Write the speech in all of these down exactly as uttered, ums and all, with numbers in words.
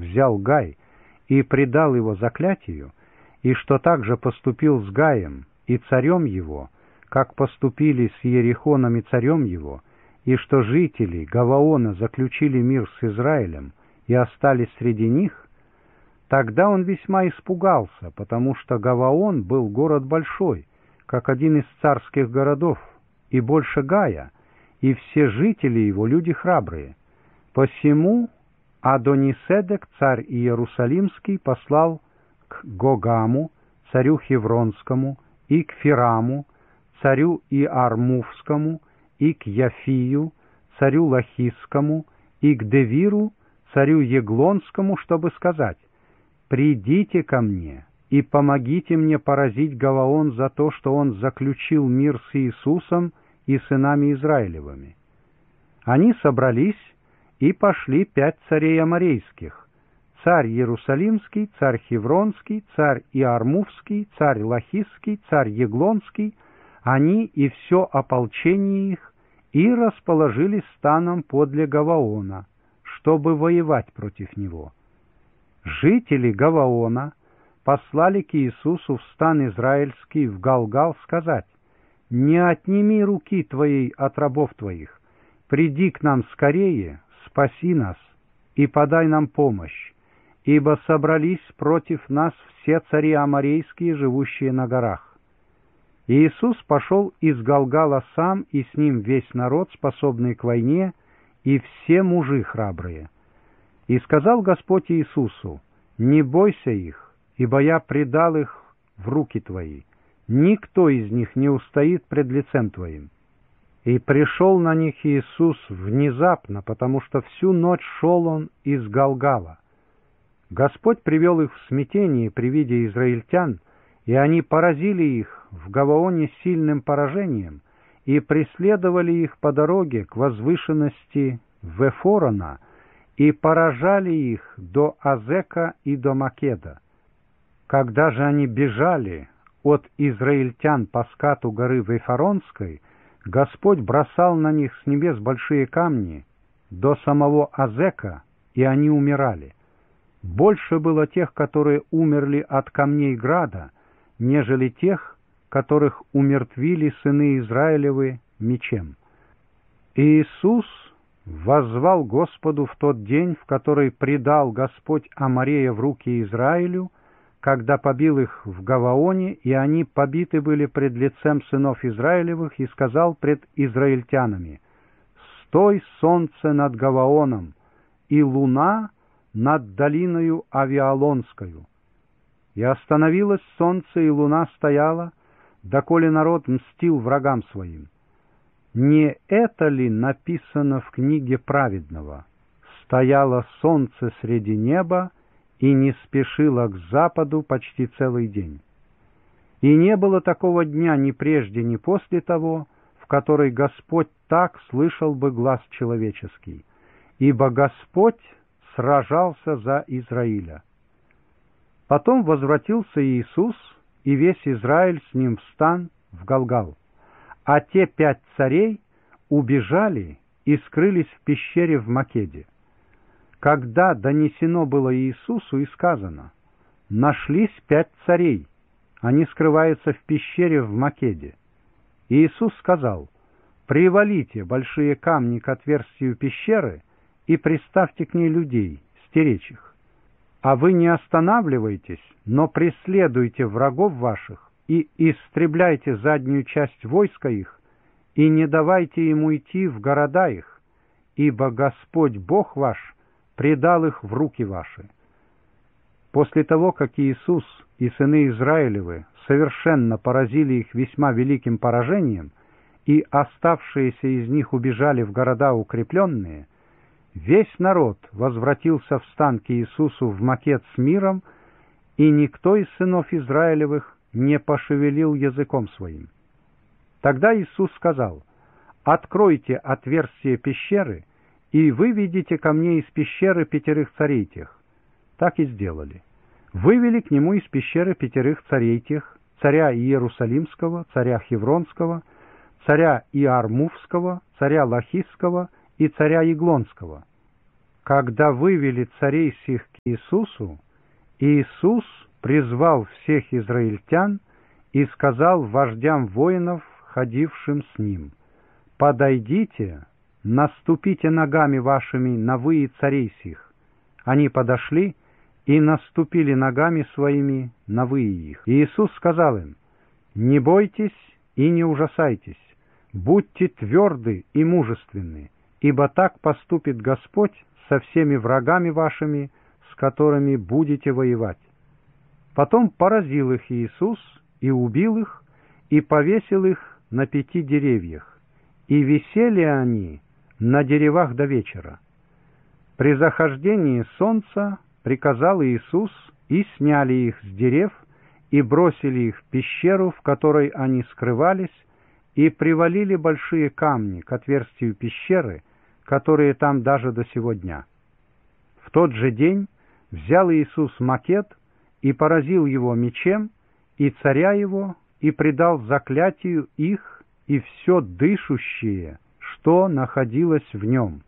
взял Гай и предал его заклятию, и что также поступил с Гаем и царем его, как поступили с Иерихоном и царем его, и что жители Гаваона заключили мир с Израилем и остались среди них, тогда он весьма испугался, потому что Гаваон был город большой, как один из царских городов, и больше Гая, и все жители его люди храбрые. Посему Адониседек, царь Иерусалимский, послал к Гогаму, царю Хевронскому, и к Фираму, царю Иармувскому, и к Яфию, царю Лахисскому, и к Девиру, царю Еглонскому, чтобы сказать: «Придите ко мне и помогите мне поразить Гаваон за то, что он заключил мир с Иисусом и сынами Израилевыми». Они собрались и пошли пять царей аморейских: царь Иерусалимский, царь Хевронский, царь Иармувский, царь Лахисский, царь Еглонский, они и все ополчение их, и расположились станом подле Гаваона, чтобы воевать против него. Жители Гаваона послали к Иисусу в стан израильский в Галгал сказать: «Не отними руки твоей от рабов твоих, приди к нам скорее, спаси нас и подай нам помощь, ибо собрались против нас все цари аморейские, живущие на горах». Иисус пошел из Галгала сам, и с ним весь народ, способный к войне, и все мужи храбрые. И сказал Господь Иисусу: «Не бойся их, ибо я предал их в руки твои. Никто из них не устоит пред лицем твоим». И пришел на них Иисус внезапно, потому что всю ночь шел он из Галгала. Господь привел их в смятение при виде израильтян, и они поразили их в Гаваоне сильным поражением и преследовали их по дороге к возвышенности Вефорона и поражали их до Азека и до Македа. Когда же они бежали от израильтян по скату горы Вефоронской, Господь бросал на них с небес большие камни до самого Азека, и они умирали. Больше было тех, которые умерли от камней града, нежели тех, которых умертвили сыны Израилевы мечем. Иисус воззвал Господу в тот день, в который предал Господь Аморея в руки Израилю, когда побил их в Гаваоне, и они побиты были пред лицем сынов Израилевых, и сказал пред израильтянами: «Стой, солнце, над Гаваоном, и луна над долиною Авиалонскою». И остановилось солнце, и луна стояла, доколе народ мстил врагам своим. Не это ли написано в книге праведного? «Стояло солнце среди неба и не спешило к западу почти целый день». И не было такого дня ни прежде, ни после того, в который Господь так слышал бы глас человеческий, ибо Господь сражался за Израиля. Потом возвратился Иисус, и весь Израиль с ним в стан в Галгал. А те пять царей убежали и скрылись в пещере в Македе. Когда донесено было Иисусу, и сказано: «Нашлись пять царей, они скрываются в пещере в Македе». Иисус сказал: «Привалите большие камни к отверстию пещеры и приставьте к ней людей, стеречь их. А вы не останавливайтесь, но преследуйте врагов ваших и истребляйте заднюю часть войска их, и не давайте им уйти в города их, ибо Господь Бог ваш предал их в руки ваши». После того, как Иисус и сыны Израилевы совершенно поразили их весьма великим поражением, и оставшиеся из них убежали в города укрепленные, весь народ возвратился в стан к Иисусу в Макед с миром, и никто из сынов Израилевых не пошевелил языком своим. Тогда Иисус сказал: «Откройте отверстие пещеры, и выведите ко мне из пещеры пятерых царей тех». Так и сделали. Вывели к нему из пещеры пятерых царей тех: царя Иерусалимского, царя Хевронского, царя Иармувского, царя Лахисского и царя Еглонского. когда вывели царей сих к Иисусу, Иисус призвал всех израильтян и сказал вождям воинов, ходившим с ним: «Подойдите, наступите ногами вашими на выи царей сих». Они подошли и наступили ногами своими на выи их. И Иисус сказал им: «Не бойтесь и не ужасайтесь, будьте тверды и мужественны, ибо так поступит Господь со всеми врагами вашими, с которыми будете воевать». Потом поразил их Иисус и убил их, и повесил их на пяти деревьях, и висели они на деревах до вечера. При захождении солнца приказал Иисус, и сняли их с дерев, и бросили их в пещеру, в которой они скрывались, и привалили большие камни к отверстию пещеры, которые там даже до сего дня. В тот же день взял Иисус макет и поразил его мечем, и царя его, и предал заклятию их и все дышущее, что находилось в нем.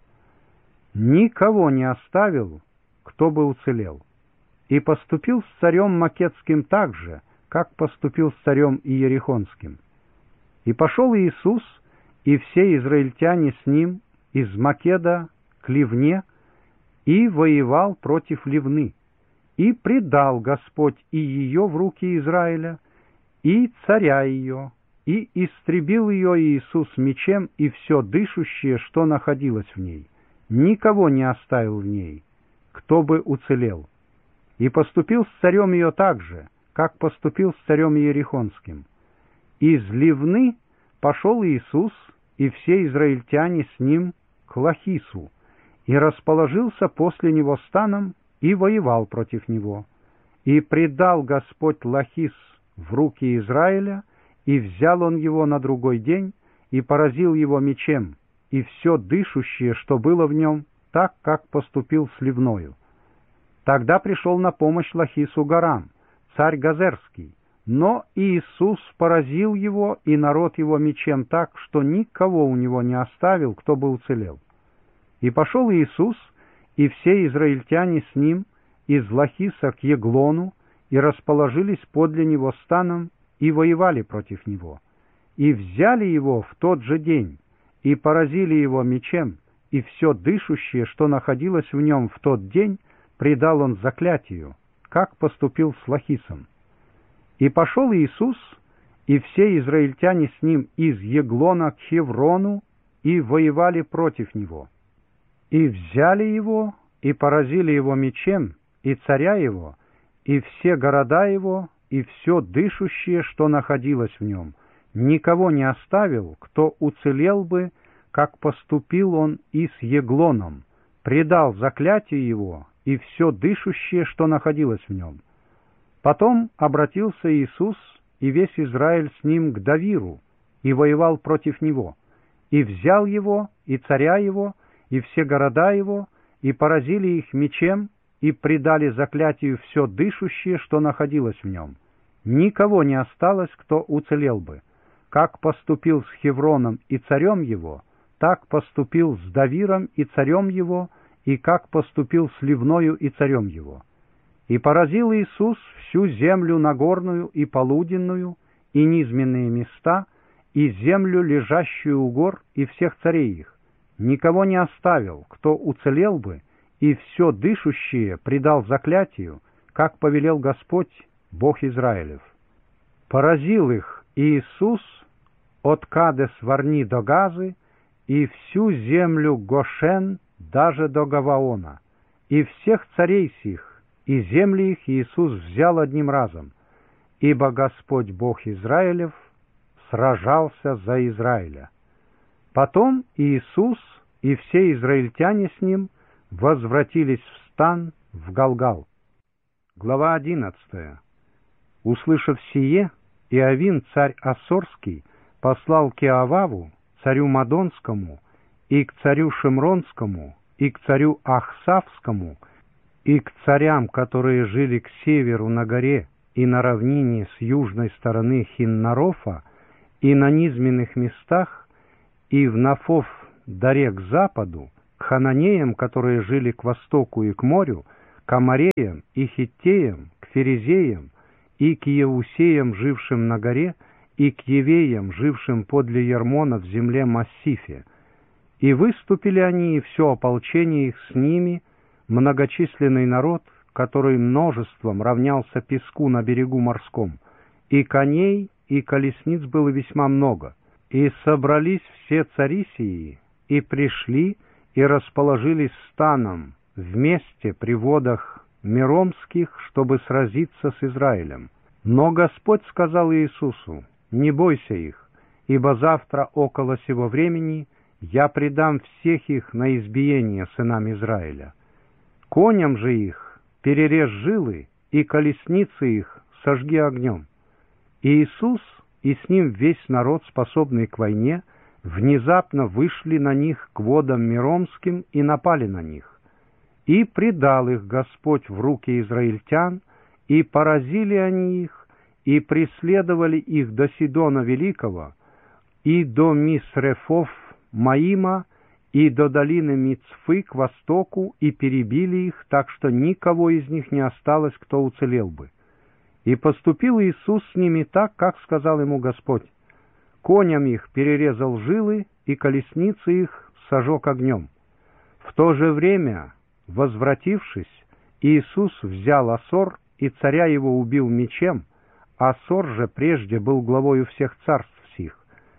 Никого не оставил, кто бы уцелел. И поступил с царем Македским так же, как поступил с царем Иерихонским. И пошел Иисус и все израильтяне с ним из Македа к Ливне, и воевал против Ливны. И предал Господь и ее в руки Израиля, и царя ее, и истребил ее Иисус мечем и все дышущее, что находилось в ней. Никого не оставил в ней, кто бы уцелел. И поступил с царем ее так же, как поступил с царем Иерихонским. Из Ливны пошел Иисус и все израильтяне с ним к Лахису, и расположился после него станом, и воевал против него. И предал Господь Лахис в руки Израиля, и взял он его на другой день, и поразил его мечем, и все дышущее, что было в нем, так, как поступил с Ливною. Тогда пришел на помощь Лахису Гарам, царь Газерский, но Иисус поразил его и народ его мечем так, что никого у него не оставил, кто бы уцелел. И пошел Иисус и все израильтяне с ним из Лахиса к Еглону, и расположились подле него станом, и воевали против него. И взяли его в тот же день, и поразили его мечем, и все дышущее, что находилось в нем в тот день, предал он заклятию, как поступил с Лахисом. И пошел Иисус и все израильтяне с ним из Еглона к Хеврону, и воевали против него. И взяли его, и поразили его мечем, и царя его, и все города его, и все дышущее, что находилось в нем. Никого не оставил, кто уцелел бы, как поступил он и с Еглоном, предал заклятие его, и все дышущее, что находилось в нем. Потом обратился Иисус и весь Израиль с ним к Давиру, и воевал против него, и взял его, и царя его, и все города его, и поразили их мечем, и предали заклятию все дышущее, что находилось в нем. Никого не осталось, кто уцелел бы. Как поступил с Хевроном и царем его, так поступил с Давиром и царем его, и как поступил с Ливною и царем его. И поразил Иисус всю землю нагорную и полуденную, и низменные места, и землю, лежащую у гор, и всех царей их. Никого не оставил, кто уцелел бы, и все дышущее предал заклятию, как повелел Господь, Бог Израилев. Поразил их Иисус от Кадес-Варни до Газы, и всю землю Гошен даже до Гаваона, и всех царей сих, и земли их Иисус взял одним разом, ибо Господь Бог Израилев сражался за Израиля. Потом Иисус и все израильтяне с ним возвратились в стан в Галгал. Глава одиннадцатая. Услышав сие, Иовин, царь Ассорский, послал к Иоваву, царю Мадонскому, и к царю Шимронскому, и к царю Ахсавскому, и к царям, которые жили к северу на горе и на равнине с южной стороны Хиннарофа, и на низменных местах, и в Нафов-даре к западу, к хананеям, которые жили к востоку и к морю, к амореям и хиттеям, к ферезеям и к еусеям, жившим на горе, и к евеям, жившим подле Ермона в земле Массифе. И выступили они, и все ополчение их с ними, многочисленный народ, который множеством равнялся песку на берегу морском, и коней, и колесниц было весьма много. И собрались все цари сии, и пришли, и расположились станом вместе при водах Меромских, чтобы сразиться с Израилем. Но Господь сказал Иисусу: «Не бойся их, ибо завтра около сего времени я предам всех их на избиение сынам Израиля. Коням же их перережь жилы, и колесницы их сожги огнем». И Иисус и с ним весь народ, способный к войне, внезапно вышли на них к водам Меромским и напали на них. И предал их Господь в руки израильтян, и поразили они их, и преследовали их до Сидона Великого, и до Мисрефов Маима, и до долины Мицфы к востоку, и перебили их, так что никого из них не осталось, кто уцелел бы. И поступил Иисус с ними так, как сказал ему Господь. Коням их перерезал жилы, и колесницы их сожег огнем. В то же время, возвратившись, Иисус взял Асор, и царя его убил мечем. Асор же прежде был главою всех царств сих.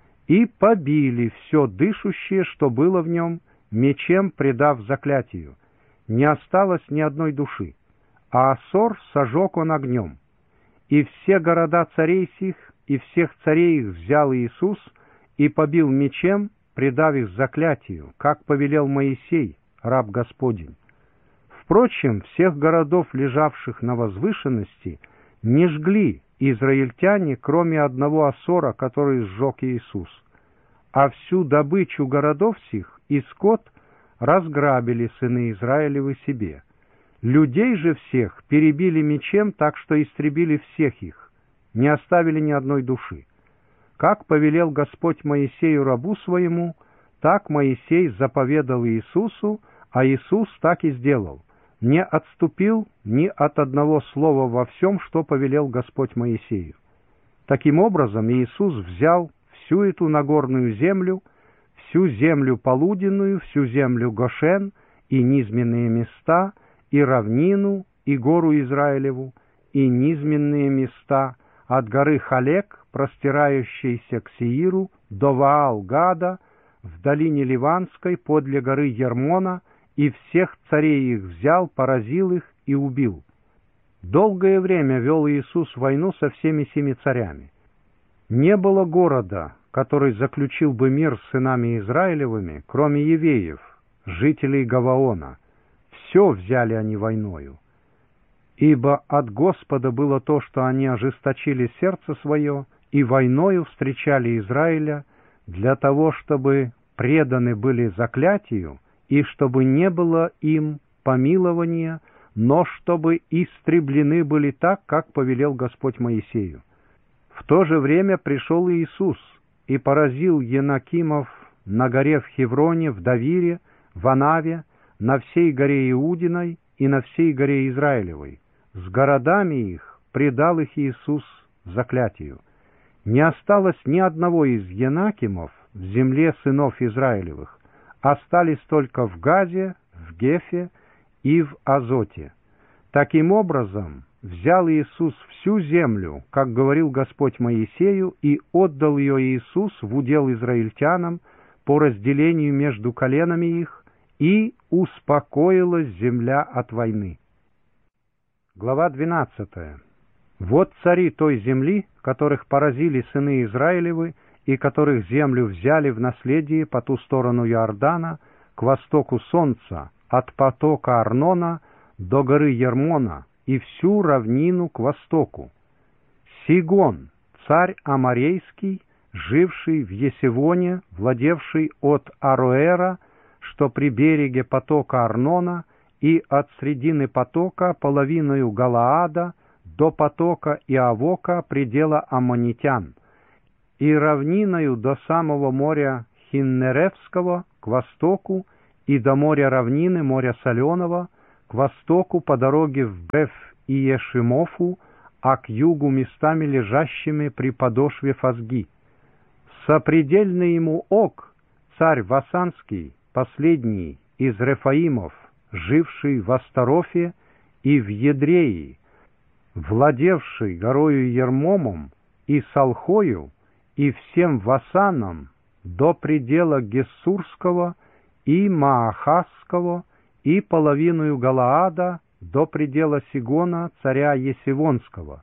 И побили все дышущее, что было в нем, мечем предав заклятию. Не осталось ни одной души, а Асор сожег он огнем. И все города царей сих, и всех царей их взял Иисус, и побил мечем, предав их заклятию, как повелел Моисей, раб Господень. Впрочем, всех городов, лежавших на возвышенности, не жгли израильтяне, кроме одного Асора, который сжег Иисус. А всю добычу городов сих и скот разграбили сыны Израилевы себе. Людей же всех перебили мечем, так что истребили всех их, не оставили ни одной души. Как повелел Господь Моисею рабу своему, так Моисей заповедал Иисусу, а Иисус так и сделал. Не отступил ни от одного слова во всем, что повелел Господь Моисею. Таким образом, Иисус взял всю эту Нагорную землю, всю землю полуденную, всю землю Гошен и низменные места, и равнину, и гору Израилеву, и низменные места, от горы Халек, простирающейся к Сеиру, до Ваал-Гада, в долине Ливанской, подле горы Ермона, и всех царей их взял, поразил их и убил. Долгое время вел Иисус войну со всеми семи царями. Не было города, который заключил бы мир с сынами Израилевыми, кроме евеев, жителей Гаваона. Все взяли они войною. Ибо от Господа было то, что они ожесточили сердце свое, и войною встречали Израиля, для того, чтобы преданы были заклятию, и чтобы не было им помилования, но чтобы истреблены были так, как повелел Господь Моисею. В то же время пришел Иисус и поразил Енакимов на горе в Хевроне, в Давире, в Анаве, на всей горе Иудиной и на всей горе Израилевой. С городами их предал их Иисус заклятию. Не осталось ни одного из Енакимов в земле сынов Израилевых, остались только в Газе, в Гефе и в Азоте. Таким образом, взял Иисус всю землю, как говорил Господь Моисею, и отдал ее Иисус в удел израильтянам по разделению между коленами их, и успокоилась земля от войны. Глава двенадцатая. Вот цари той земли, которых поразили сыны Израилевы, и которых землю взяли в наследие по ту сторону Иордана, к востоку солнца, от потока Арнона до горы Ермона, и всю равнину к востоку. Сигон, царь Аморейский, живший в Есевоне, владевший от Ароэра, что при береге потока Арнона, и от средины потока половиною Галаада до потока Иавока, предела аммонитян, и равниною до самого моря Хиннеревского к востоку, и до моря равнины, моря соленого, к востоку по дороге в Беф-Иешимофу, а к югу местами лежащими при подошве Фазги. Сопредельный ему Ог, царь Васанский, последний из Рефаимов, живший в Астарофе и в Едреи, владевший горою Ермомом и Салхою и всем Васаном до предела Гессурского и Маахасского и половиною Галаада до предела Сигона, царя Есивонского.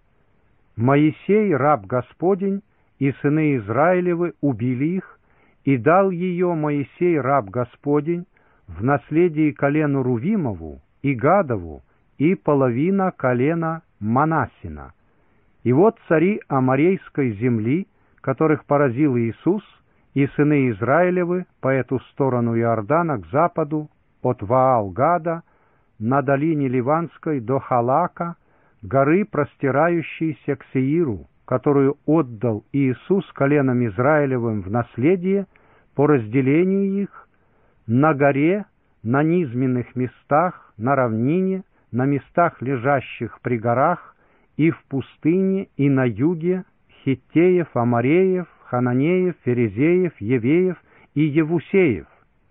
Моисей, раб Господень, и сыны Израилевы убили их, и дал ее Моисей, раб Господень, в наследии колену Рувимову и Гадову и половина колена Манассина. И вот цари Аморейской земли, которых поразил Иисус, и сыны Израилевы по эту сторону Иордана к западу, от Ваал-Гада, на долине Ливанской до Халака, горы, простирающейся к Сеиру, которую отдал Иисус коленам Израилевым в наследие по разделению их, на горе, на низменных местах, на равнине, на местах, лежащих при горах, и в пустыне, и на юге, Хиттеев, Амореев, Хананеев, Ферезеев, Евеев и Евусеев.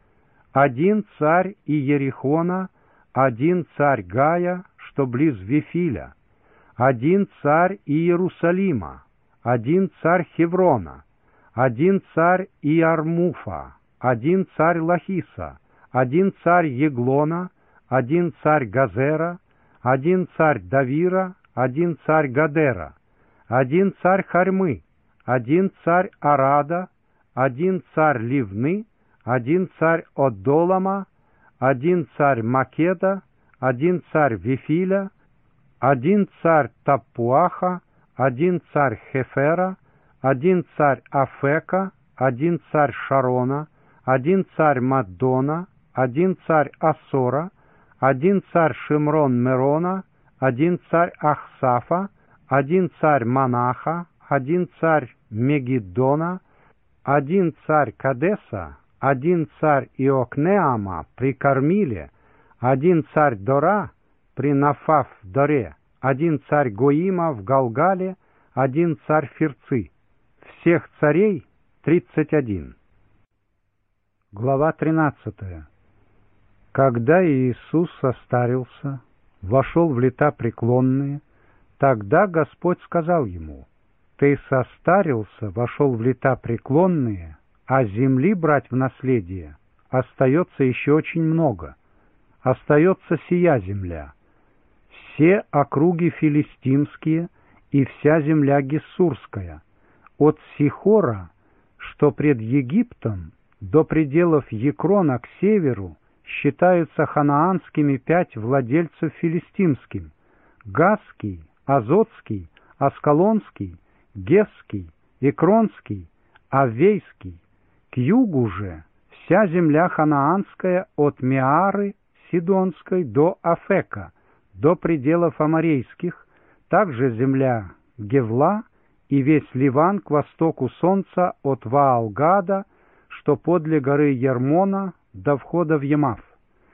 Один царь Иерихона, один царь Гая, что близ Вифиля, один царь Иерусалима, один царь Хеврона, один царь Иармуфа, один царь Лахиса, один царь Еглона, один царь Газера, один царь Давира, один царь Гадера, один царь Харьмы, один царь Арада, один царь Ливны, один царь Одолама, один царь Македа, один царь Вифиля, один царь Таппуаха, один царь Хефера, один царь Афека, один царь Шарона, один царь Маддона, один царь Ассора, один царь Шимрон-Мерона, один царь Ахсафа, один царь Манаха, один царь Мегиддона, один царь Кадеса, один царь Иокнеама при Кармиле, один царь Дора при Нафав-Доре, один царь Гоима в Галгале, один царь Фирцы. Всех царей тридцать один. Глава тринадцатая. Когда Иисус состарился, вошел в лета преклонные, тогда Господь сказал ему: «Ты состарился, вошел в лета преклонные, а земли брать в наследие остается еще очень много. Остается сия земля, все округи филистимские и вся земля гессурская, от Сихора, что пред Египтом, до пределов Екрона к северу, считаются ханаанскими пять владельцев филистимским: Газский, Азотский, Аскалонский, Гевский, Экронский, Авейский. К югу же вся земля ханаанская от Меары Сидонской до Афека, до пределов Аморейских, также земля Гевла и весь Ливан к востоку солнца от Ваал-Гада, что подле горы Ермона до входа в Емав.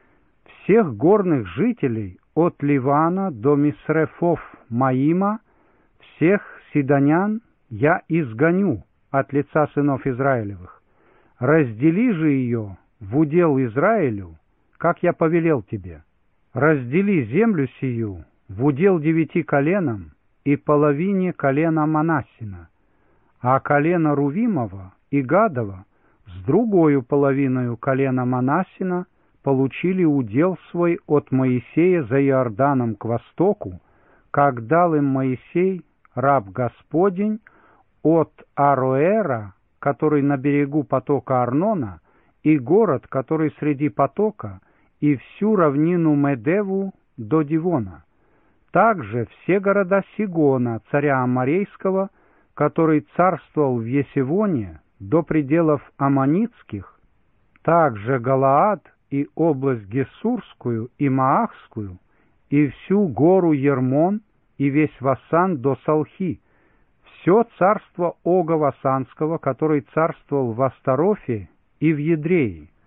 Всех горных жителей от Ливана до Мисрефов-Маима, всех сидонян я изгоню от лица сынов Израилевых. Раздели же ее в удел Израилю, как я повелел тебе. Раздели землю сию в удел девяти коленам и половине колена Манассина, а колено Рувимова и Гадова с другою половиною колена Манассина получили удел свой от Моисея за Иорданом к востоку, как дал им Моисей, раб Господень, от Ароэра, который на берегу потока Арнона, и город, который среди потока, и всю равнину Медеву до Дивона. Также все города Сигона, царя Аморейского, который царствовал в Есивоне, до пределов Аммонитских, также Галаад и область Гессурскую и Маахскую, и всю гору Ермон, и весь Васан до Салхи, все царство Ога Васанского, который царствовал в Астарофе и в Едрее,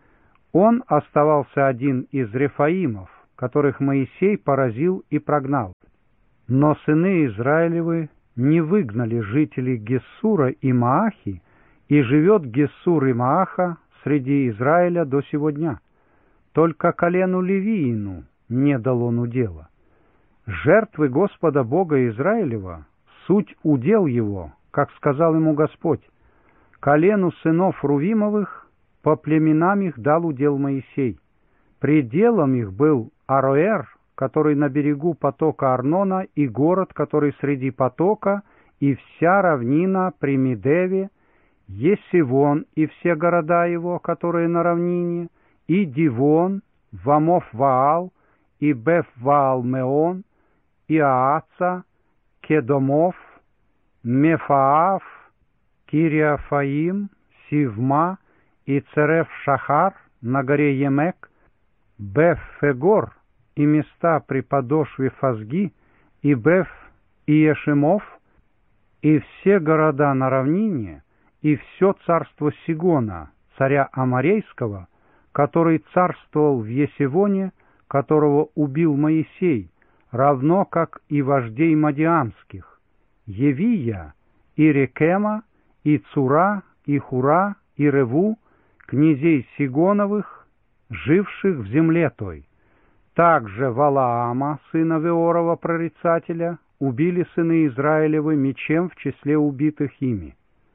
Он оставался один из Рефаимов, которых Моисей поразил и прогнал. Но сыны Израилевы не выгнали жителей Гессура и Маахи, и живет Гессур и Мааха среди Израиля до сего дня. Только колену Левиину не дал он удела. Жертвы Господа Бога Израилева — суть удел его, как сказал ему Господь. Колену сынов Рувимовых по племенам их дал удел Моисей. Пределом их был Ароэр, который на берегу потока Арнона, и город, который среди потока, и вся равнина при Медеве, Есивон и все города его, которые на равнине, и Дивон, Вамов-Ваал, и Беф-Ваал-Меон, и Ааца, Кедомов, Мефаав, Кириафаим, Сивма и Цереф-Шахар на горе Емек, Беф-Фегор и места при подошве Фазги, и Беф-Иешимов, и все города на равнине, и все царство Сигона, царя Аморейского, который царствовал в Есивоне, которого убил Моисей, равно как и вождей мадиамских, Евия, и Рекема, и Цура, и Хура, и Реву, князей Сигоновых, живших в земле той. Также Валаама, сына Веорова, прорицателя, убили сыны Израилевы мечем в числе убитых ими.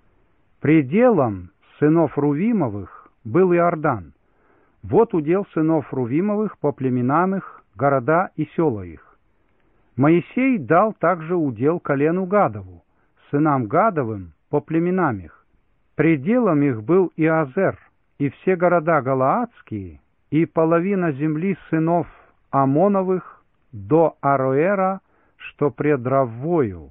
Пределом сынов Рувимовых был Иордан. Вот удел сынов Рувимовых по племенам их, города и села их. Моисей дал также удел колену Гадову, сынам Гадовым по племенам их. Пределом их был Иазер, и все города галаадские, и половина земли сынов Амоновых до Ароэра, что пред Раввою,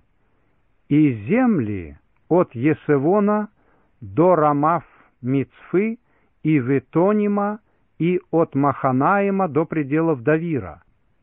и земли от Есевона до Рамав-Мицфы и Ветонима, и от Маханаима до пределов Давира,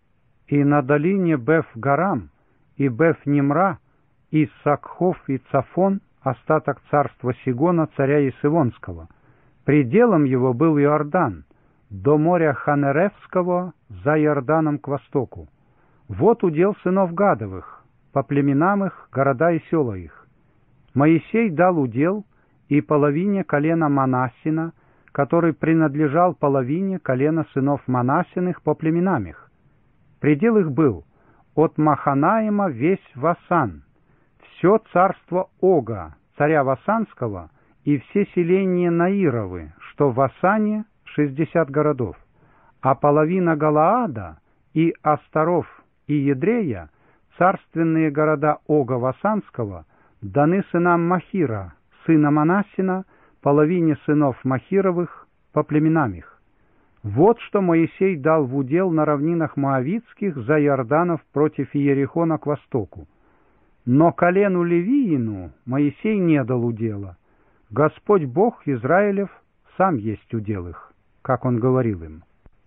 и на долине Беф-Гарам, и Беф-Нимра, и Сакхов, и Цафон, остаток царства Сигона, царя Есевонского. Пределом его был Иордан, до моря Ханеревского, за Иорданом к востоку. Вот удел сынов Гадовых, по племенам их, города и села их. Моисей дал удел и половине колена Манассина, который принадлежал половине колена сынов Манассиных по племенам их. Предел их был от Маханаима весь Васан, все царство Ога, царя Васанского, и все селения Наировы, что в Васане шестьдесят городов, а половина Галаада и Астаров и Едрея, царственные города Ога Васанского, даны сынам Махира, сына Манассина, половине сынов Махировых по племенам их. Вот что Моисей дал в удел на равнинах Моавитских за Иорданов против Иерихона к востоку. Но колену Левиину Моисей не дал удела. Господь Бог Израилев сам есть удел их, как он говорил им.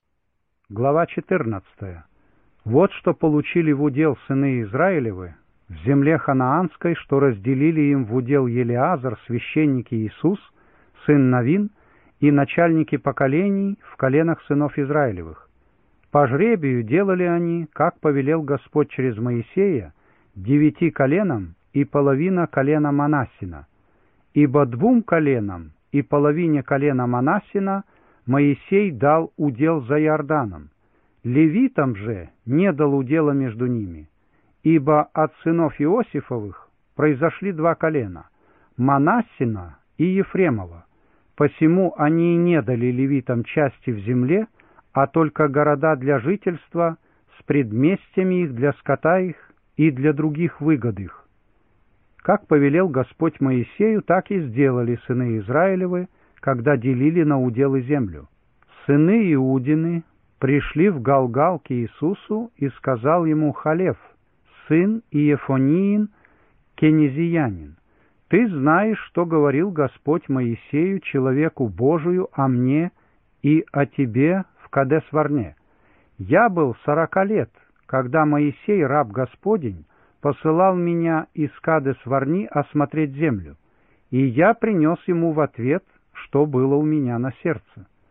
Глава четырнадцатая. Вот что получили в удел сыны Израилевы в земле ханаанской, что разделили им в удел Елеазар, священник Иисус, сын Навин, и начальники поколений в коленах сынов Израилевых. По жребию делали они, как повелел Господь через Моисея, девяти коленам и половина колена Манассина. Ибо двум коленам и половине колена Манассина Моисей дал удел за Иорданом. Левитам же не дал удела между ними, ибо от сынов Иосифовых произошли два колена – Манассина и Ефремова. Посему они и не дали левитам части в земле, а только города для жительства с предместьями их для скота их и для других выгод их. Как повелел Господь Моисею, так и сделали сыны Израилевы, когда делили на уделы землю. Сыны Иудины пришли в Галгал к Иисусу, и сказал ему Халев, сын Иефониин, кенезиянин: «Ты знаешь, что говорил Господь Моисею, человеку Божию, о мне и о тебе в Кадес-Варне. Я был сорока лет, когда Моисей, раб Господень, посылал меня из Кадес-Варни осмотреть землю, и я принес ему в ответ, что было у меня на сердце.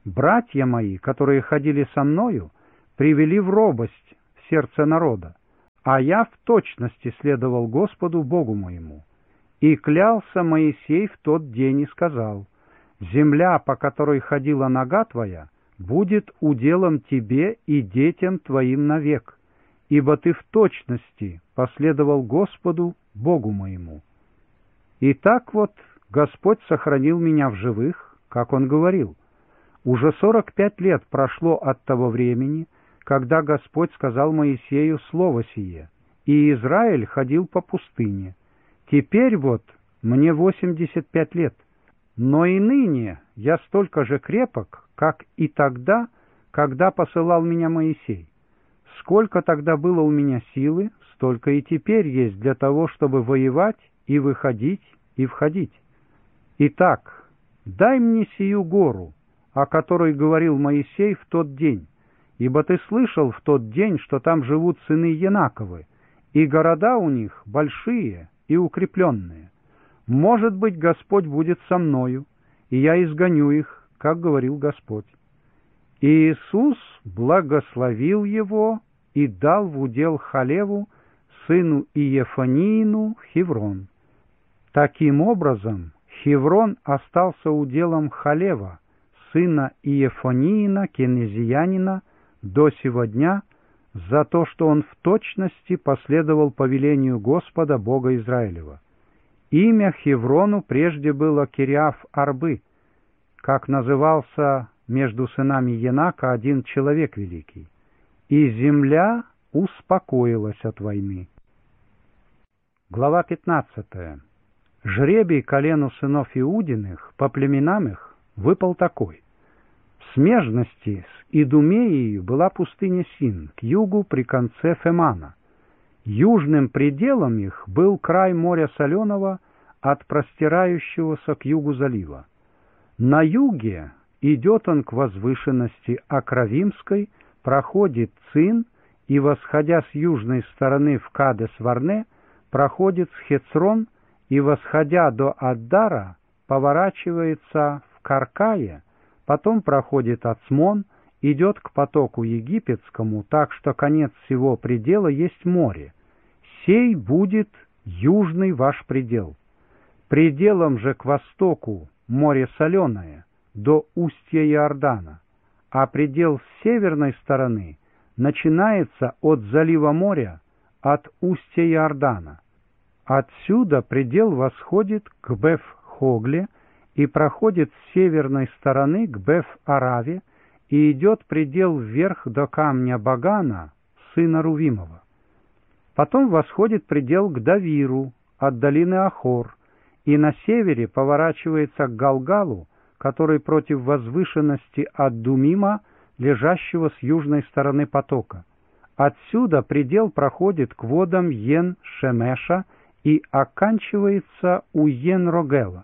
Братья мои, которые ходили со мною, привели в робость в сердце народа, а я в точности следовал Господу Богу моему. И клялся Моисей в тот день и сказал: «Земля, по которой ходила нога твоя, будет уделом тебе и детям твоим навек, ибо ты в точности последовал Господу Богу моему». И так вот Господь сохранил меня в живых, как Он говорил. Уже сорок пять лет прошло от того времени, когда Господь сказал Моисею слово сие, и Израиль ходил по пустыне. Теперь вот мне восемьдесят пять лет, но и ныне я столько же крепок, как и тогда, когда посылал меня Моисей. Сколько тогда было у меня силы, столько и теперь есть для того, чтобы воевать и выходить и входить. Итак, дай мне сию гору, о которой говорил Моисей в тот день, ибо ты слышал в тот день, что там живут сыны Янаковы, и города у них большие и укрепленные. Может быть, Господь будет со мною, и я изгоню их, как говорил Господь. И Иисус благословил его и дал в удел Халеву, сыну Иефаниину, Хеврон. Таким образом, Хеврон остался уделом Халева, сына Иефаниина, кенезиянина, до сего дня, за то, что он в точности последовал повелению Господа Бога Израилева. Имя Хеврону прежде было Кириаф-Арбы, как назывался между сынами Енака один человек великий. И земля успокоилась от войны. Глава пятнадцатая. Жребий колену сынов Иудиных по племенам их выпал такой. В смежности с Идумеей была пустыня Син, к югу при конце Фемана. Южным пределом их был край моря Соленого от простирающегося к югу залива. На юге идет он к возвышенности Акравимской, проходит Цин и, восходя с южной стороны в Кадес-Варне, проходит с Хецрон и, восходя до Аддара, поворачивается в Каркае, потом проходит Ацмон, идет к потоку египетскому, так что конец всего предела есть море. Сей будет южный ваш предел. Пределом же к востоку море Соленое, до устья Иордана, а предел с северной стороны начинается от залива моря, от устья Иордана. Отсюда предел восходит к Беф-Хогле и проходит с северной стороны к Беф-Араве и идет предел вверх до камня Багана, сына Рувимова. Потом восходит предел к Давиру от долины Ахор и на севере поворачивается к Галгалу, который против возвышенности от Думима, лежащего с южной стороны потока. Отсюда предел проходит к водам Йен-Шемеша и оканчивается у Йен-Рогела.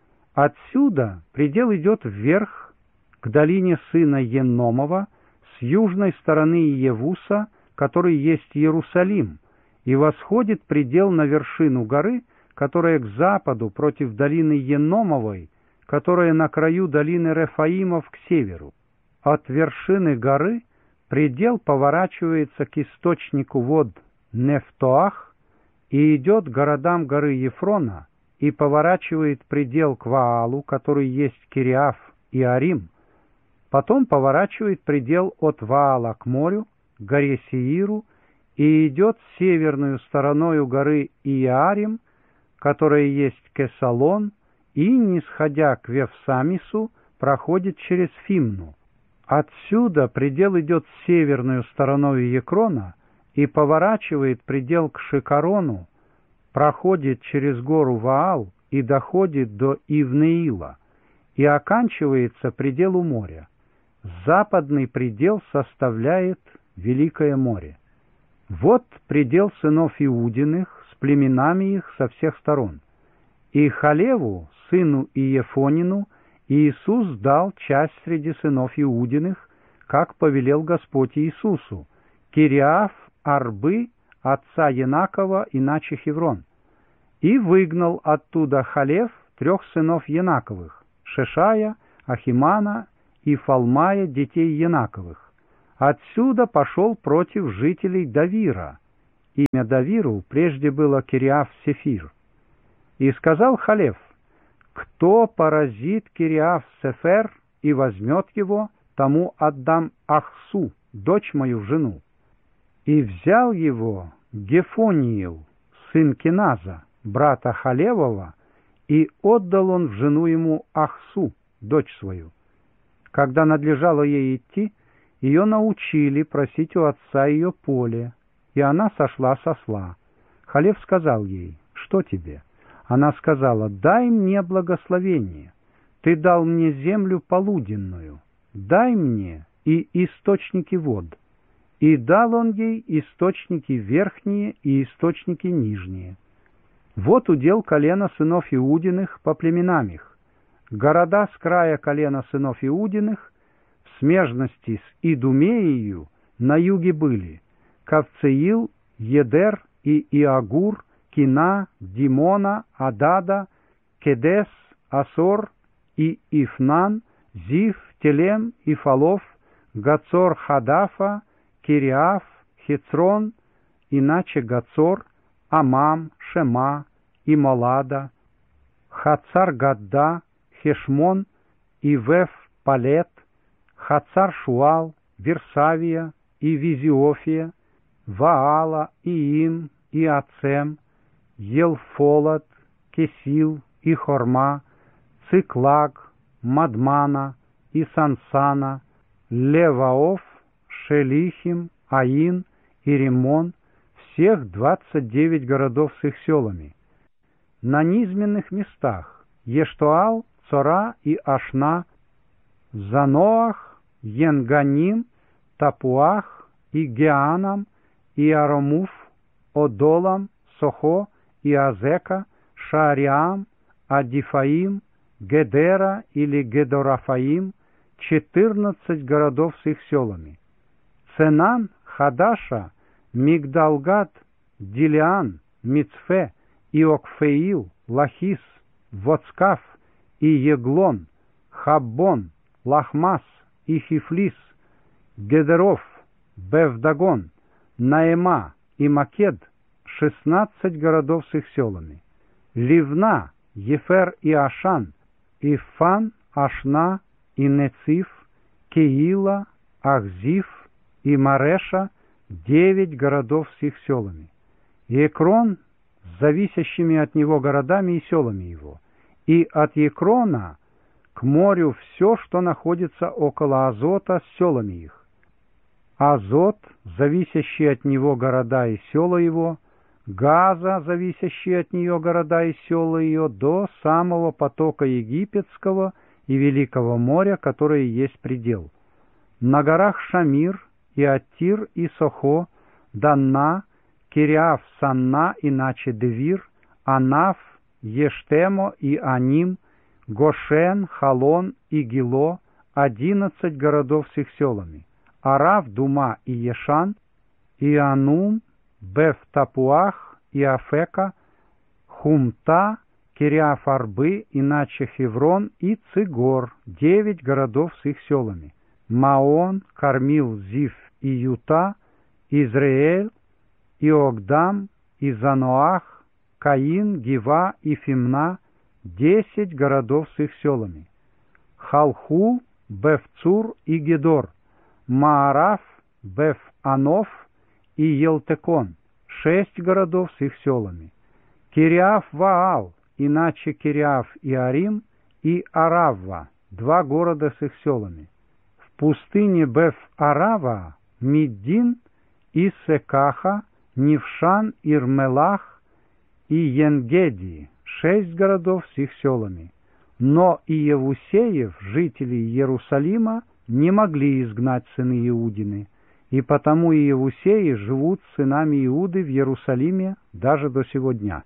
Отсюда предел идет вверх к долине сына Енномова с южной стороны Иевуса, который есть Иерусалим, и восходит предел на вершину горы, которая к западу против долины Енномовой, которая на краю долины Рефаимов к северу. От вершины горы предел поворачивается к источнику вод Нефтоах и идет к городам горы Ефрона и поворачивает предел к Ваалу, который есть Кириаф и Арим. Потом поворачивает предел от Ваала к морю, к горе Сеиру, и идет северную стороною горы Иарим, которая есть Кесалон, и, нисходя к Вевсамису, проходит через Фимну. Отсюда предел идет северную стороною Екрона и поворачивает предел к Шикарону, проходит через гору Ваал и доходит до Ивнеила, и оканчивается предел у моря. Западный предел составляет Великое море. Вот предел сынов Иудиных с племенами их со всех сторон. И Халеву, сыну Иефонину, Иисус дал часть среди сынов Иудиных, как повелел Господь Иисусу, Кириаф-Арбы, отца Енакова, иначе Хеврон, и выгнал оттуда Халев трех сынов Енаковых, Шешая, Ахимана и Фалмая, детей Янаковых. Отсюда пошел против жителей Давира. Имя Давиру прежде было Кириаф-Сефир. И сказал Халев: кто поразит Кириаф-Сефер и возьмет его, тому отдам Ахсу, дочь мою, в жену. И взял его Гефониил, сын Киназа, брата Халевова, и отдал он в жену ему Ахсу, дочь свою. Когда надлежало ей идти, ее научили просить у отца ее поле, и она сошла с осла. Халев сказал ей: что тебе? Она сказала: дай мне благословение. Ты дал мне землю полуденную, дай мне и источники вод. И дал он ей источники верхние и источники нижние. Вот удел колена сынов Иудиных по племенам их. Города с края колена сынов Иудиных в смежности с Идумеею на юге были Кавцеил, Едер и Иагур, Кина, Димона, Адада, Кедес, Асор и Ифнан, Зив, Телем и Фалов, Гацор, Хадафа, Кириаф, Хецрон, иначе Гацор, Амам, Шема и Молада, Хацар-Гадда, Хешмон и Веф-Палет, Хацар-Шуал, Версавия и Визиофия, Ваала, Иим и Ацем, Елфолот, Кесил и Хорма, Циклаг, Мадмана и Сансана, Леваоф, Шелихим, Аин и Римон, всех двадцать девять городов с их селами. На низменных местах Ештоал, Цора и Ашна, Заноах, Енганим, Тапуах и Геанам, и Аромуф, Одолам, Сохо и Азека, Шаариам, Адифаим, Гедера или Гедорафаим, четырнадцать городов с их селами. Ценан, Хадаша, Мигдалгад, Дилиан, Мицфе, Иокфеил, Лахис, Воцкаф и Еглон, Хаббон, Лахмас и Хифлис, Гедеров, Бевдагон, Наэма и Макед, шестнадцать городов с их селами. Ливна, Ефер и Ашан, Ифан, Ашна и Нециф, Кеила, Ахзиф и Мареша, девять городов с их селами. И Экрон с зависящими от него городами и селами его. И от Екрона к морю все, что находится около Азота, с селами их. Азот, зависящий от него города и села его, Газа, зависящие от нее города и села ее, до самого потока Египетского и Великого моря, которое есть предел. На горах Шамир и Аттир и Сохо, Данна, Кириаф, Санна, иначе Девир, Анаф, Ештемо и Аним, Гошен, Халон и Гило, одиннадцать городов с их селами. Арав, Дума и Ешан, и Анум, Беф-Тапуах и Афека, Хумта, Кириаф-Арбы, иначе Хеврон и Цигор, девять городов с их селами. Маон, Кармил, Зив и Юта, Израэль, Иогдам и Заноах, Каин, Гива и Фимна, десять городов с их селами. Халхул, Бефцур и Гедор, Маараф, Беф-Аноф и Елтекон, шесть городов с их селами. Кириаф-Ваал, иначе Кириаф и Арим, и Аравва, два города с их селами. В пустыне Беф-Арава, Миддин и Секаха, Нившан, Ирмелах и Енгеди, шесть городов с их селами. Но и Иевусеев, жителей Иерусалима, не могли изгнать сыны Иудины, и потому и Иевусеи живут с сынами Иуды в Иерусалиме даже до сего дня.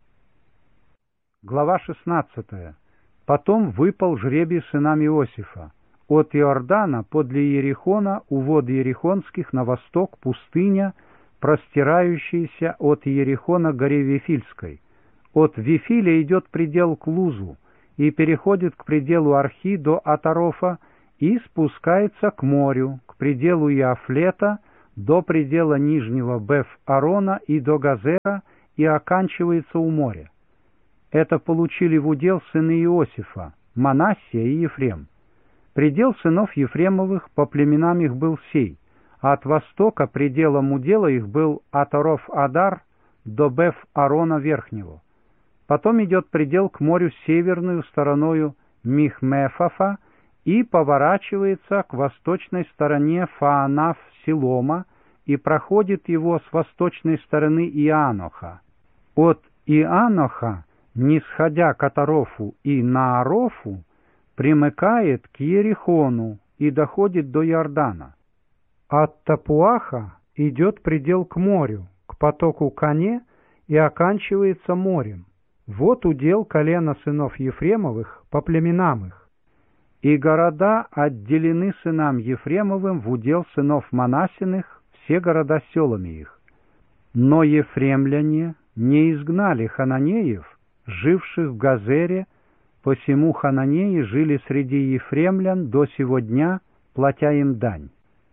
Глава шестнадцатая. Потом выпал жребий сынам Иосифа. От Иордана подле Иерихона, у вод Иерихонских, на восток пустыня, простирающаяся от Иерихона к горе Вифильской. От Вифиля идет предел к Лузу и переходит к пределу Архи до Атарофа, и спускается к морю, к пределу Иафлета, до предела нижнего Беф-Арона и до Газера, и оканчивается у моря. Это получили в удел сыны Иосифа, Манассия и Ефрем. Предел сынов Ефремовых по племенам их был сей, а от востока пределом удела их был от Оров-Адар до Беф-Арона Верхнего. Потом идет предел к морю северную стороною Михмефафа и поворачивается к восточной стороне Фаанаф-Силома и проходит его с восточной стороны Ианоха. От Ианоха, нисходя к Атарофу и Наарофу, примыкает к Ерихону и доходит до Иордана. От Тапуаха идет предел к морю, к потоку Кане и оканчивается морем. Вот удел колена сынов Ефремовых по племенам их. И города отделены сынам Ефремовым в удел сынов Манассиных, все города с селами их. Но ефремляне не изгнали хананеев, живших в Газере, посему хананеи жили среди ефремлян до сего дня, платя им дань.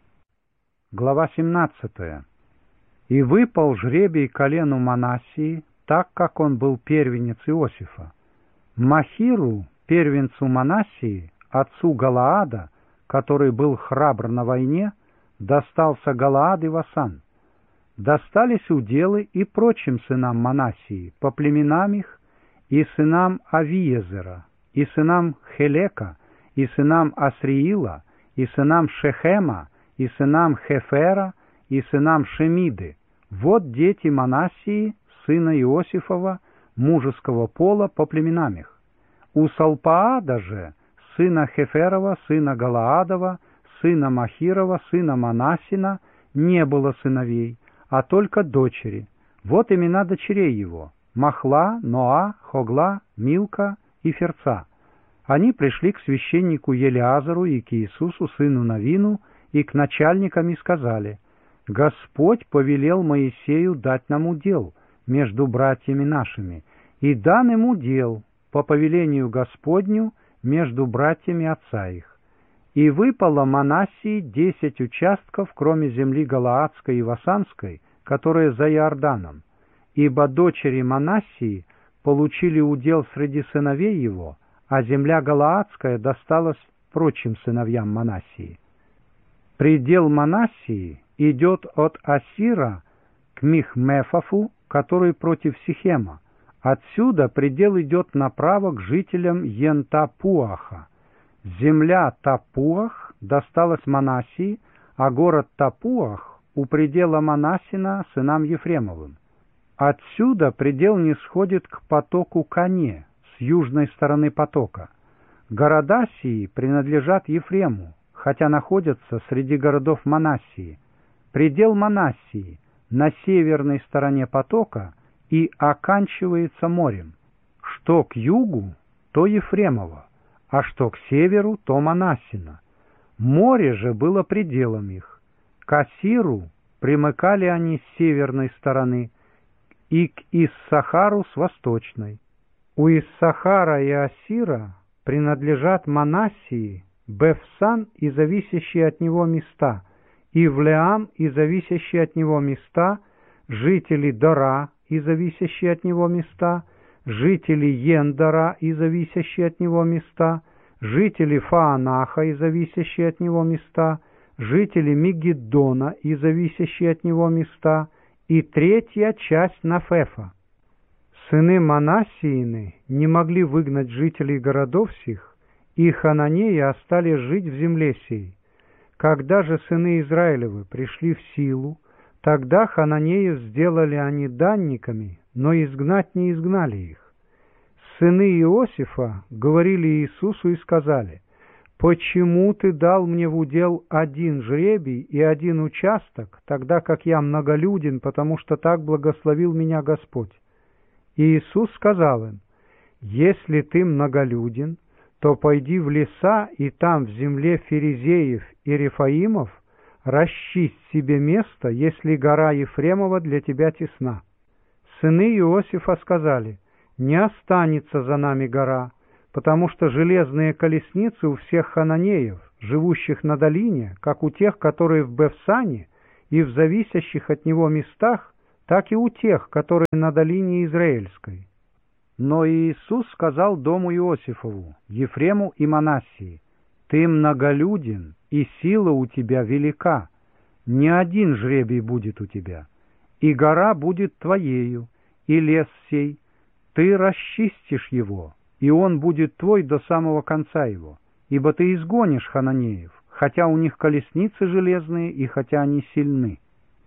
Глава семнадцатая. И выпал жребий колену Манассии, так как он был первенец Иосифа. Махиру, первенцу Манассии, отцу Галаада, который был храбр на войне, достался Галаад и Васан. Достались уделы и прочим сынам Манассии, по племенам их, и сынам Авиезера, и сынам Хелека, и сынам Асриила, и сынам Шехема, и сынам Хефера, и сынам Шемиды. Вот дети Манассии, сына Иосифова, мужеского пола, по племенам их. У Салпаада же, сына Хеферова, сына Галаадова, сына Махирова, сына Манассина, не было сыновей, а только дочери. Вот имена дочерей его: Махла, Ноа, Хогла, Милка и Ферца. Они пришли к священнику Елиазару и к Иисусу, сыну Навину, и к начальникам и сказали: «Господь повелел Моисею дать нам удел между братьями нашими, и дан им удел по повелению Господню между братьями отца их. И выпало Манассии десять участков, кроме земли Галаадской и Васанской, которая за Иорданом, ибо дочери Манассии получили удел среди сыновей его, а земля Галаадская досталась прочим сыновьям Манассии. Предел Манассии идет от Асира к Михмефафу, который против Сихема. Отсюда предел идет направо к жителям Йен-Тапуаха. Земля Тапуах досталась Манассии, а город Тапуах у предела Манассина сынам Ефремовым. Отсюда предел нисходит к потоку Кане с южной стороны потока. Города сии принадлежат Ефрему, хотя находятся среди городов Манассии. Предел Манассии на северной стороне потока и оканчивается морем. Что к югу, то Ефремово, а что к северу, то Манассина. Море же было пределом их. К Асиру примыкали они с северной стороны, и к Иссахару с восточной. У Иссахара и Асира принадлежат Манассии, Бефсан и зависящие от него места, и Влеам и зависящие от него места, жители Дора и зависящие от него места, жители Ендора и зависящие от него места, жители Фаанаха и зависящие от него места, жители Мигиддона и зависящие от него места, и третья часть Нафефа. Сыны Манассиины не могли выгнать жителей городов сих, и хананеи остались жить в земле сей. Когда же сыны Израилевы пришли в силу, тогда хананеев сделали они данниками, но изгнать не изгнали их. Сыны Иосифа говорили Иисусу и сказали: «Почему ты дал мне в удел один жребий и один участок, тогда как я многолюден, потому что так благословил меня Господь?» И Иисус сказал им: «Если ты многолюден, то пойди в леса, и там в земле Ферезеев и Рефаимов расчисть себе место, если гора Ефремова для тебя тесна». Сыны Иосифа сказали: «Не останется за нами гора, потому что железные колесницы у всех хананеев, живущих на долине, как у тех, которые в Бевсане, и в зависящих от него местах, так и у тех, которые на долине Израильской. Но Иисус сказал дому Иосифову, Ефрему и Манассии: «Ты многолюден, и сила у тебя велика. Не один жребий будет у тебя, и гора будет твоею, и лес сей. Ты расчистишь его, и он будет твой до самого конца его, ибо ты изгонишь хананеев, хотя у них колесницы железные, и хотя они сильны».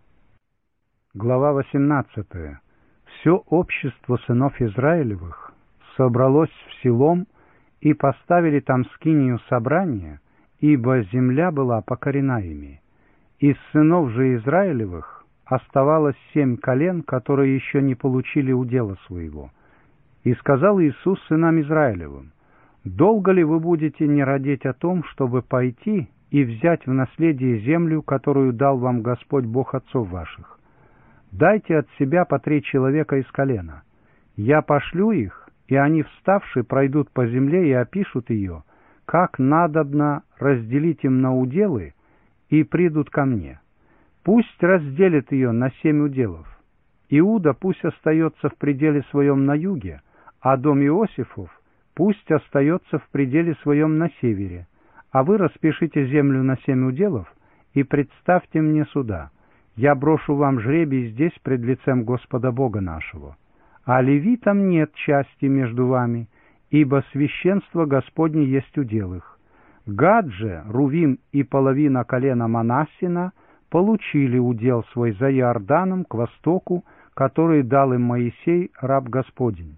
Глава восемнадцатая. Все общество сынов Израилевых собралось в Силом и поставили там скинию собрания, ибо земля была покорена ими. Из сынов же Израилевых оставалось семь колен, которые еще не получили удела своего. И сказал Иисус сынам Израилевым: «Долго ли вы будете не родить о том, чтобы пойти и взять в наследие землю, которую дал вам Господь Бог отцов ваших? Дайте от себя по три человека из колена. Я пошлю их, и они, вставши, пройдут по земле и опишут ее, как надобно разделить им на уделы, и придут ко мне. Пусть разделят ее на семь уделов. Иуда пусть остается в пределе своем на юге, а дом Иосифов пусть остается в пределе своем на севере. А вы распишите землю на семь уделов и представьте мне сюда. Я брошу вам жребий здесь пред лицем Господа Бога нашего. А левитам нет части между вами, ибо священство Господне есть удел их. Гад же, Рувим и половина колена Манассина получили удел свой за Иорданом к востоку, который дал им Моисей, раб Господень.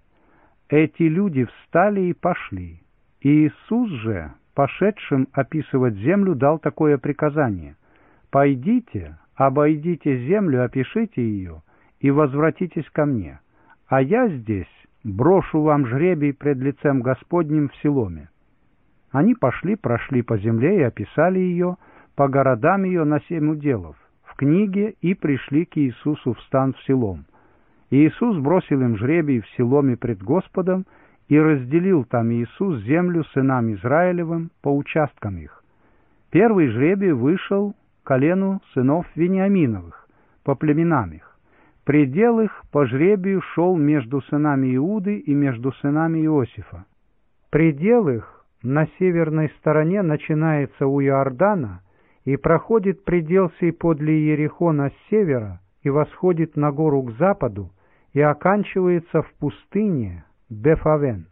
Эти люди встали и пошли. И Иисус же, пошедшим описывать землю, дал такое приказание: «Пойдите, обойдите землю, опишите ее, и возвратитесь ко мне, а я здесь брошу вам жребий пред лицем Господним в Силоме». Они пошли, прошли по земле и описали ее, по городам ее на семь уделов, в книге, и пришли к Иисусу в стан в Силом. И Иисус бросил им жребий в Силоме пред Господом, и разделил там Иисус землю сынам Израилевым по участкам их. Первый жребий вышел колену сынов Вениаминовых, по племенам их. Предел их по жребию шел между сынами Иуды и между сынами Иосифа. Предел их на северной стороне начинается у Иордана и проходит предел сей подле Иерихона с севера и восходит на гору к западу и оканчивается в пустыне Бефавен.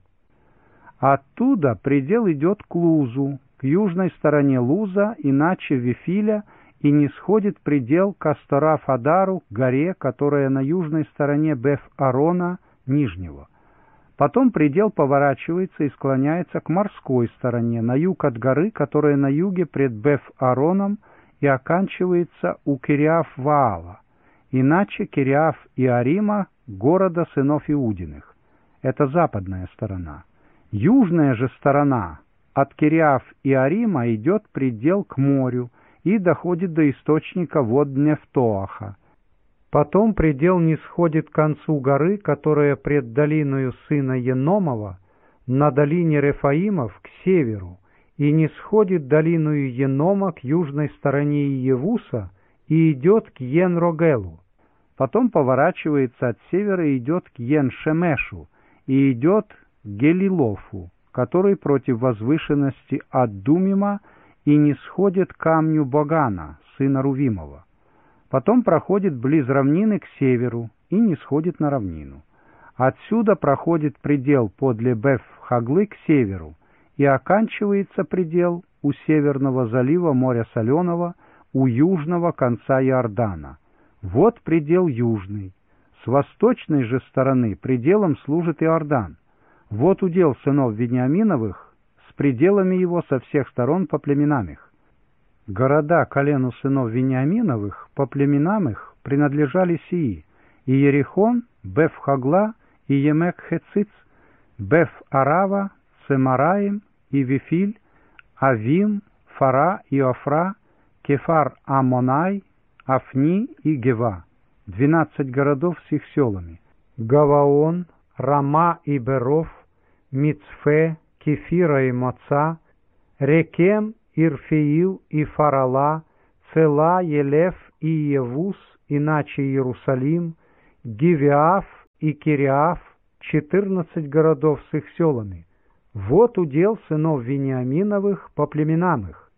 Оттуда предел идет к Лузу, к южной стороне Луза, иначе Вифиля, и не сходит предел к Астарафадару, к горе, которая на южной стороне Беф-Арона Нижнего. Потом предел поворачивается и склоняется к морской стороне, на юг от горы, которая на юге пред Беф-Ароном, и оканчивается у Кириаф-Ваала, иначе Кириаф-Иарима, города сынов Иудиных. Это западная сторона. Южная же сторона от Кириаф-Иарима идет предел к морю и доходит до источника вод Нефтоаха. Потом предел не сходит к концу горы, которая пред долиною сына Еномова, на долине Рефаимов к северу, и не сходит долиною Енома к южной стороне Иевуса и идет к Ен-Рогелу. Потом поворачивается от севера и идет к Ен-Шемешу и идет к Гелилофу, который против возвышенности Аддумима, и не сходит к камню Богана, сына Рувимова. Потом проходит близ равнины к северу и не сходит на равнину. Отсюда проходит предел подле Беф-Хаглы к северу, и оканчивается предел у северного залива моря Соленого, у южного конца Иордана. Вот предел южный. С восточной же стороны пределом служит Иордан. Вот удел сынов Вениаминовых с пределами его со всех сторон по племенам их. Города колену сынов Вениаминовых по племенам их принадлежали сии: Иерихон, Беф-Хагла и Емек-Хециц, Беф-Арава, Цемараим и Вифиль, Авим, Фара и Офра, Кефар-Амонай, Афни и Гева, двенадцать городов с их селами, Гаваон, Рама и Беров, Мицфе, Кефира и Моца, Рекем Ирфеил и Фарала, Цела, Елев и Евус, иначе Иерусалим, Гивеав и Кириаф, четырнадцать городов с их селами. Вот удел сынов Вениаминовых по племенам их.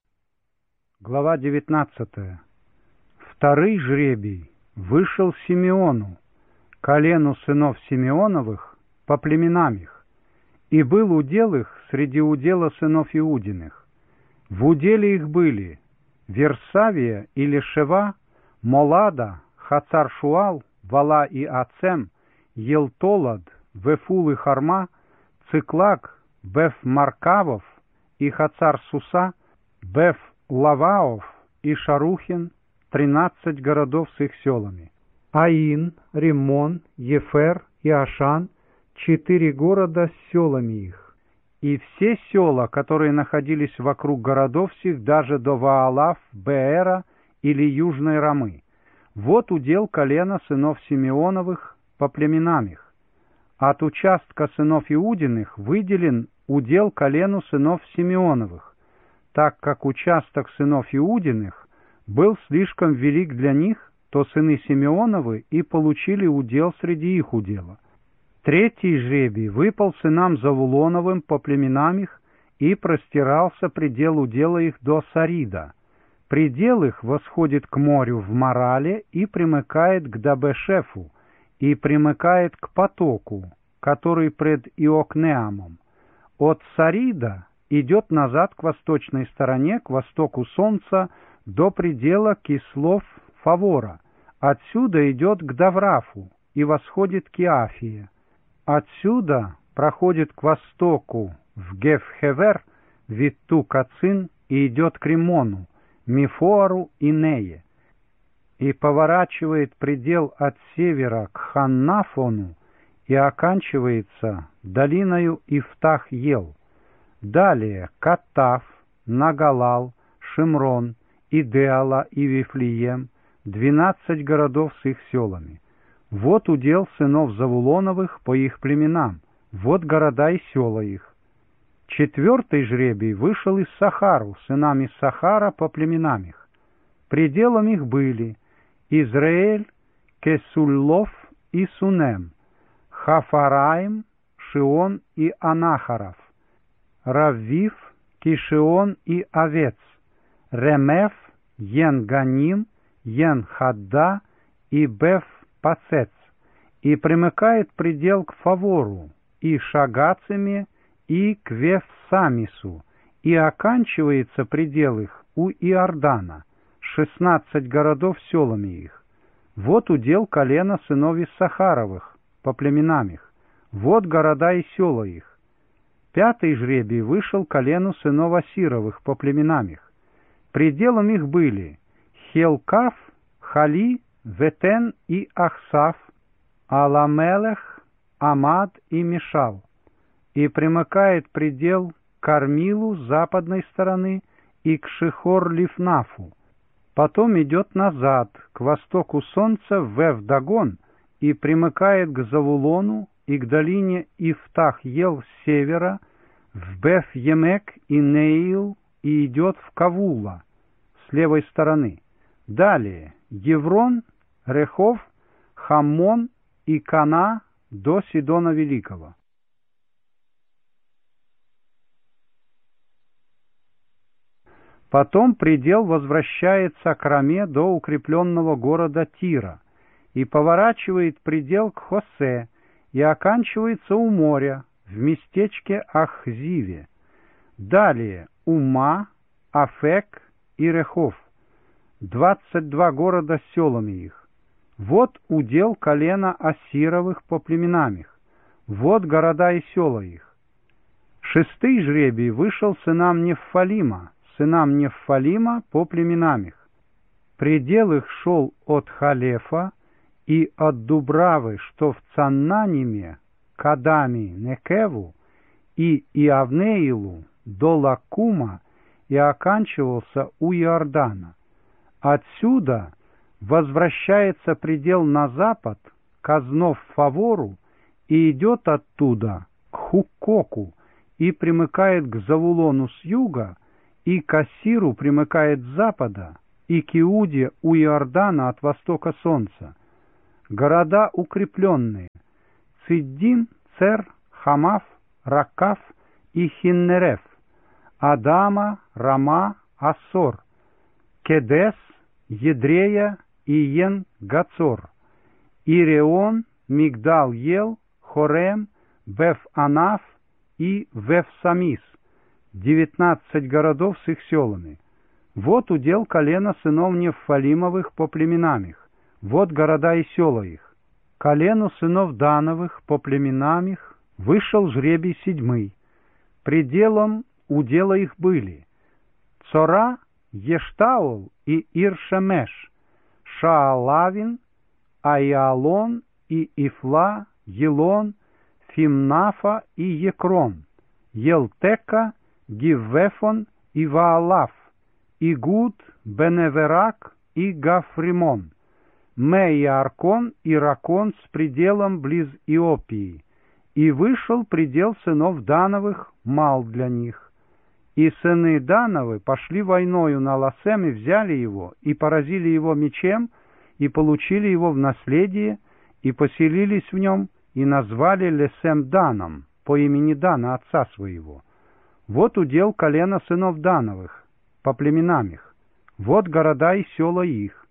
Глава девятнадцатая. Второй жребий вышел Симеону, колену сынов Симеоновых, по племенам их, и был удел их среди удела сынов Иудиных. В уделе их были Версавия или Шева, Молада, Хацар-Шуал, Вала и Ацем, Елтолад, Вефул и Харма, Циклаг, Беф-Маркавов и Хацар-Суса, Беф-Лаваов и Шарухин, тринадцать городов с их селами. Аин, Риммон, Ефер и Ашан, четыре города с селами их. И все села, которые находились вокруг городов сих, даже до Ваалав, Беэра или Южной Рамы. Вот удел колена сынов Симеоновых по племенам их. От участка сынов Иудиных выделен удел колену сынов Симеоновых, так как участок сынов Иудиных был слишком велик для них, то сыны Симеоновы и получили удел среди их удела. Третий жребий выпал сынам Завулоновым по племенам их, и простирался предел удела их до Сарида. Предел их восходит к морю в Марале и примыкает к Дабешефу, и примыкает к потоку, который пред Иокнеамом. От Сарида идет назад к восточной стороне, к востоку солнца, до предела кислов Фавора. Отсюда идет к Даврафу и восходит к Иафии. Отсюда проходит к востоку в Гефхевер, Витту-Кацин, и идет к Римону, Мифоару и Нее, и поворачивает предел от севера к Ханнафону и оканчивается долиною Ифтах-Ел. Далее Каттав, Нагалал, Шимрон, Идеала и Вифлеем, двенадцать городов с их селами. Вот удел сынов Завулоновых по их племенам, вот города и села их. Четвертый жребий вышел из Сахару, сынами Сахара по племенам их. Пределом их были Израиль, Кесуллов и Сунем, Хафараим, Шион и Анахаров, Раввив, Кишион и Овец, Ремеф, Ен-Ганим, Ен-Хадда и Беф-Пацец, и примыкает предел к Фавору, и Шагацами, и к Вефсамису, и оканчивается предел их у Иордана, шестнадцать городов селами их. Вот удел колена сынов Иссахаровых по племенам их, вот города и села их. Пятый жребий вышел колену сынов Асировых по племенам их. Пределом их были Хелкав, Хали, Ветен и Ахсав, Аламелех, Амад и Мишал, и примыкает предел к Кармилу с западной стороны и к Шихор-Лифнафу. Потом идет назад, к востоку солнца, в Эвдагон, и примыкает к Завулону и к долине Ифтах-Ел с севера, в Беф-Емек и Неил, и идет в Кавула с левой стороны. Далее Еврон, Рехов, Хаммон и Кана до Сидона Великого. Потом предел возвращается к Раме до укрепленного города Тира, и поворачивает предел к Хосе, и оканчивается у моря, в местечке Ахзиве. Далее Ума, Афек и Рехов, двадцать два города с селами их. Вот удел колена Асировых по племенам их, вот города и села их. Шестый жребий вышел сынам Неффалима, сынам Неффалима по племенам их. Предел их шел от Халефа и от Дубравы, что в Цаннаниме, Кадами, Некеву и Иавнеилу до Лакума, и оканчивался у Иордана. Отсюда возвращается предел на запад, к Азнов-Фавору, и идет оттуда к Хуккоку, и примыкает к Завулону с юга, и к Ассиру примыкает с запада, и к Иуде у Иордана от востока солнца. Города укрепленные: Циддим, Цер, Хамаф, Раккаф и Хиннереф, Адама, Рама, Ассор, Кедес, Едрея и Ен-Гацор, Иреон, Мигдал-Ел, Хорем, Беф-Анаф и Веф-Самис, девятнадцать городов с их селами. Вот удел колена сынов Неффалимовых по племенам их, вот города и села их. Колену сынов Дановых по племенам их вышел жребий седьмый. Пределом удела их были Цора, Ештаол и Иршемеш, Шаалавин, Айалон и Ифла, Елон, Фимнафа и Екрон, Елтека, Гиввефон и Ваалаф, Игуд, Беневерак и Гафримон, Меиаркон и Ракон с пределом близ Иопии. И вышел предел сынов Дановых мал для них. И сыны Дановы пошли войною на Ласем и взяли его, и поразили его мечем, и получили его в наследие, и поселились в нем, и назвали Лесем Даном, по имени Дана, отца своего. Вот удел колена сынов Дановых, по племенам их, вот города и села их.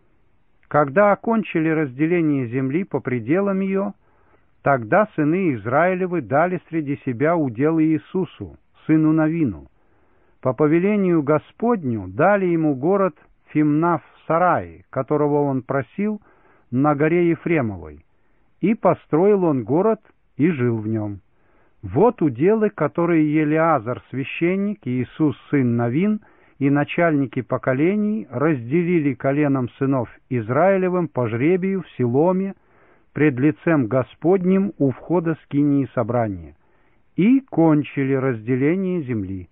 Когда окончили разделение земли по пределам ее, тогда сыны Израилевы дали среди себя удел Иисусу, сыну Навину. По повелению Господню дали ему город Фимнаф-Сарай, которого он просил, на горе Ефремовой, и построил он город и жил в нем. Вот уделы, которые Елиазар священник и Иисус сын Навин и начальники поколений разделили коленам сынов Израилевым по жребию в Силоме пред лицем Господним у входа скинии собрания, и кончили разделение земли.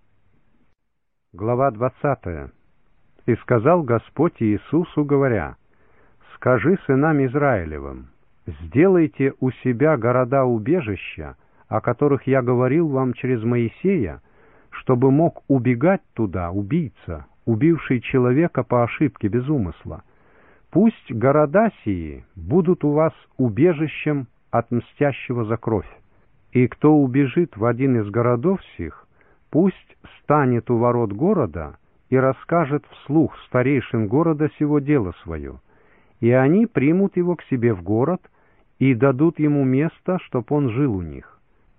Глава двадцатая. «И сказал Господь Иисусу, говоря: скажи сынам Израилевым, сделайте у себя города-убежища, о которых я говорил вам через Моисея, чтобы мог убегать туда убийца, убивший человека по ошибке без умысла. Пусть города сии будут у вас убежищем от мстящего за кровь. И кто убежит в один из городов сих, пусть станет у ворот города и расскажет вслух старейшин города сего дело свое, и они примут его к себе в город и дадут ему место, чтоб он жил у них.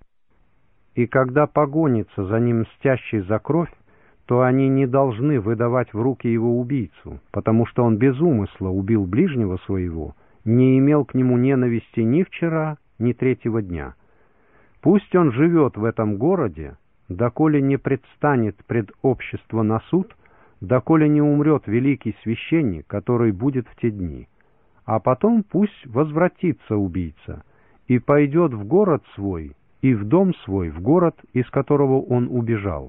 И когда погонится за ним мстящий за кровь, то они не должны выдавать в руки его убийцу, потому что он без умысла убил ближнего своего, не имел к нему ненависти ни вчера, ни третьего дня. Пусть он живет в этом городе, доколе не предстанет пред общество на суд, доколе не умрет великий священник, который будет в те дни. А потом пусть возвратится убийца и пойдет в город свой и в дом свой, в город, из которого он убежал.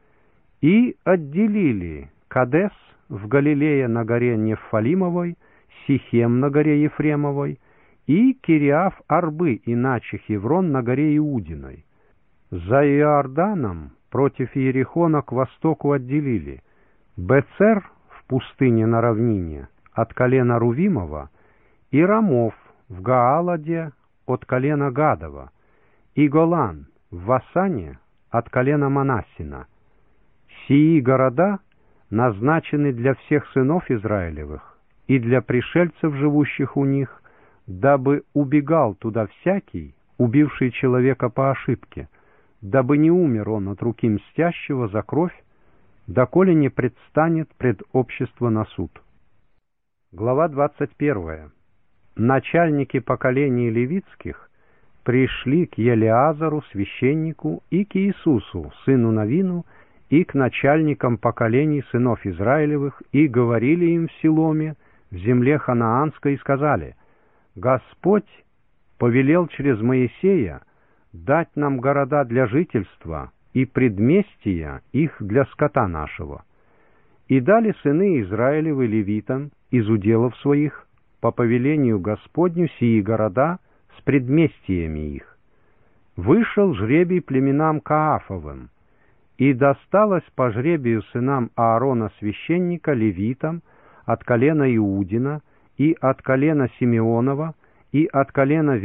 И отделили Кадес в Галилее на горе Неффалимовой, Сихем на горе Ефремовой и Кириаф-Арбы, иначе Хеврон, на горе Иудиной. За Иорданом против Иерихона к востоку отделили Бецер в пустыне на равнине от колена Рувимова и Рамов в Гааладе от колена Гадова и Голан в Васане от колена Манассина. Сии города назначены для всех сынов Израилевых и для пришельцев, живущих у них, дабы убегал туда всякий, убивший человека по ошибке, дабы не умер он от руки мстящего за кровь, доколе не предстанет пред общество на суд. Глава двадцать первая. Начальники поколений левитских пришли к Елиазару, священнику, и к Иисусу, сыну Навину, и к начальникам поколений сынов Израилевых, и говорили им в Силоме, в земле ханаанской, и сказали: «Господь повелел через Моисея дать нам города для жительства и предместия их для скота нашего. И дали сыны Израилевы левитам из уделов своих по повелению Господню сии города с предместиями их. Вышел жребий племенам Каафовым, И досталось по жребию сынам Аарона священника, левитам, от колена Иудина, и от колена Симеонова, и от колена